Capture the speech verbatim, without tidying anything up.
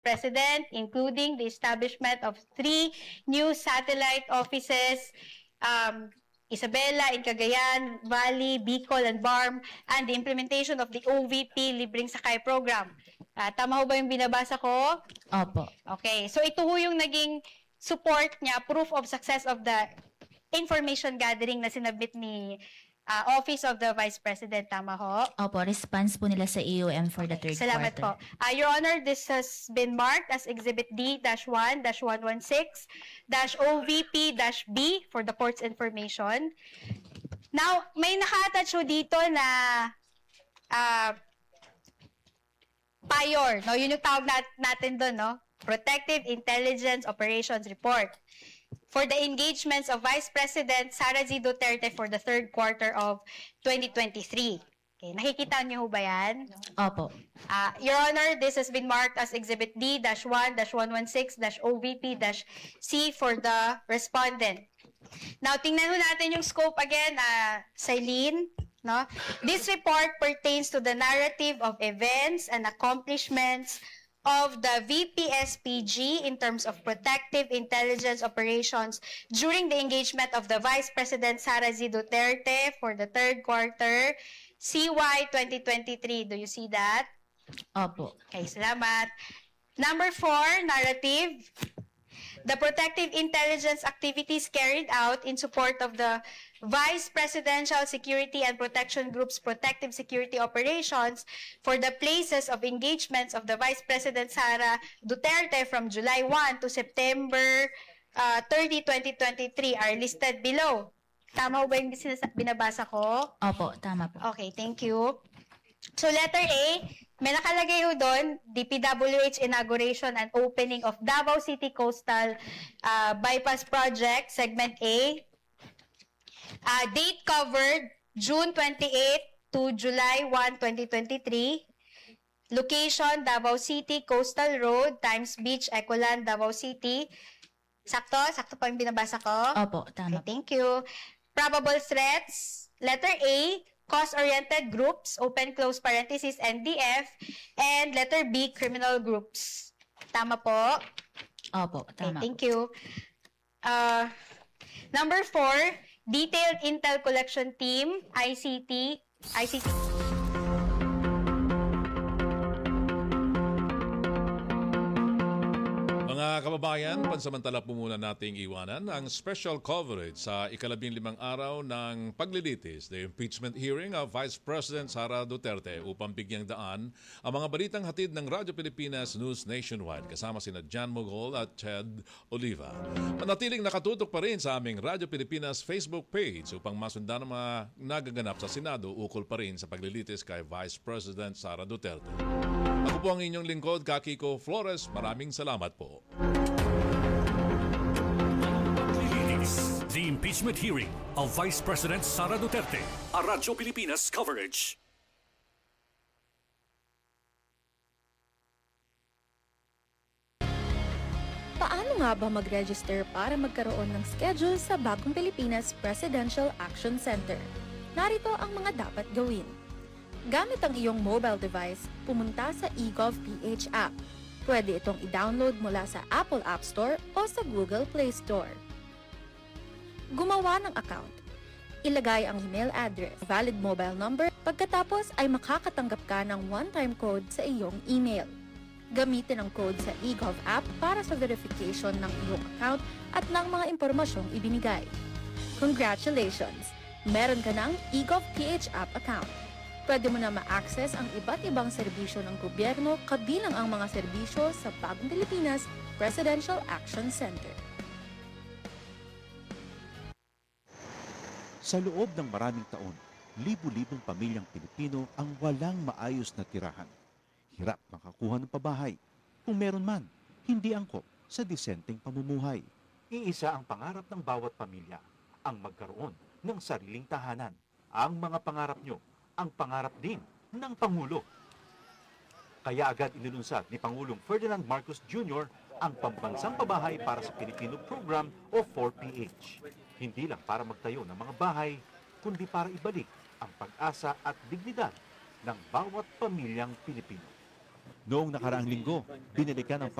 President, including the establishment of three new satellite offices, um, Isabela in Cagayan, Valley, Bicol, and Barm, and the implementation of the O V P Libreng Sakay Program. Uh, tama ho ba yung binabasa ko? Opo. Okay, so ito ho yung naging support niya, proof of success of the information gathering na sinabit ni uh, Office of the Vice President. Tama ho? Opo, response po nila sa A O M for the third Salamat quarter. po. Uh, Your Honor, this has been marked as Exhibit D one one six O V P B for the court's information. Now, may naka-attach ho dito na uh, P I O R, no? Yun yung tawag nat natin doon, no? Protective Intelligence Operations Report for the engagements of Vice President Sara Z. Duterte for the third quarter of twenty twenty-three. Okay, nakikita niyo ho ba yan? Opo. Uh, Your Honor, this has been marked as Exhibit D one one one six O V P C for the respondent. Now, tingnan ho natin yung scope again, uh, Celine. No? This report pertains to the narrative of events and accomplishments of the V P S P G in terms of protective intelligence operations during the engagement of the Vice President Sara Z. Duterte for the third quarter C Y twenty twenty-three. Do you see that? Opo. Okay, salamat. Number four, narrative. The protective intelligence activities carried out in support of the Vice Presidential Security and Protection Group's protective security operations for the places of engagements of the Vice President Sara Duterte from July first to September uh, thirtieth, twenty twenty-three are listed below. Tama ba yung binabasa ko? Opo, tama po. Okay, thank you. So letter A, may nakalagay ho doon, D P W H inauguration and opening of Davao City Coastal uh, Bypass Project, Segment A. Uh, date covered, June twenty-eighth to July first, twenty twenty-three. Location, Davao City Coastal Road, Times Beach, Ecoland, Davao City. Sakto? Sakto pa yung binabasa ko? Opo, tama. Okay, thank you. Probable threats, letter A, cost-oriented groups, open close parenthesis, N D F, and letter B, criminal groups. Tama po? Opo, Okay, tama. thank you. Uh, number four, detailed intel collection team, I C T, I C T. Mga kababayan, pansamantala po muna nating iwanan ang special coverage sa ikalabing limang araw ng paglilitis, the impeachment hearing of Vice President Sara Duterte upang bigyang daan ang mga balitang hatid ng Radyo Pilipinas News Nationwide kasama sina Jan Mogol at Ted Oliva. Manatiling nakatutok pa rin sa aming Radyo Pilipinas Facebook page upang masundan ang mga nagaganap sa Senado ukol pa rin sa paglilitis kay Vice President Sara Duterte. Ako po ang inyong lingkod, Kakiko Flores. Maraming salamat po. The impeachment hearing of Vice President Sara Duterte, a Radyo Pilipinas coverage. Paano nga ba mag-register para magkaroon ng schedule sa Bagong Pilipinas Presidential Action Center? Narito ang mga dapat gawin. Gamit ang iyong mobile device, pumunta sa eGovPH app. Pwede itong i-download mula sa Apple App Store o sa Google Play Store. Gumawa ng account. Ilagay ang email address, valid mobile number, pagkatapos ay makakatanggap ka ng one-time code sa iyong email. Gamitin ang code sa eGov app para sa verification ng iyong account at ng mga impormasyong ibinigay. Congratulations! Meron ka ng eGovPH app account. Pwede mo na ma-access ang iba't ibang serbisyo ng gobyerno kabilang ang mga serbisyo sa Bagong Pilipinas Presidential Action Center. Sa loob ng maraming taon, libu-libong pamilyang Pilipino ang walang maayos na tirahan. Hirap makakuha ng pabahay. Kung meron man, hindi angkop sa disenteng pamumuhay. Iisa ang pangarap ng bawat pamilya, ang magkaroon ng sariling tahanan. Ang mga pangarap nyo, ang pangarap din ng Pangulo. Kaya agad inilunsad ni Pangulong Ferdinand Marcos Junior ang Pambansang Pabahay para sa Pilipino Program o four P H. Hindi lang para magtayo ng mga bahay, kundi para ibalik ang pag-asa at dignidad ng bawat pamilyang Pilipino. Noong nakaraang linggo, binilikan ng